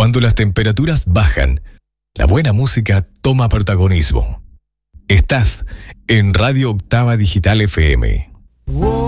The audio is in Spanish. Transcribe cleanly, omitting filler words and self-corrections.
Cuando las temperaturas bajan, la buena música toma protagonismo. Estás en Radio Octava Digital FM.